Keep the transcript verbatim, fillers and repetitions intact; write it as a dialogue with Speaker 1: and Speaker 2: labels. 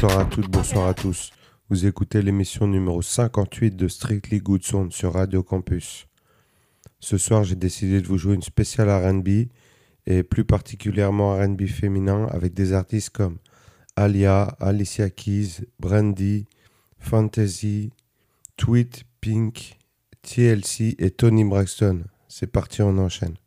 Speaker 1: Bonsoir à toutes, bonsoir à tous. Vous écoutez l'émission numéro cinquante-huit de Strictly Good Sound sur Radio Campus. Ce soir, j'ai décidé de vous jouer une spéciale R and B et plus particulièrement R and B féminin avec des artistes comme Alia, Alicia Keys, Brandy, Fantasy, Tweet, Pink, T L C et Toni Braxton. C'est parti, on enchaîne.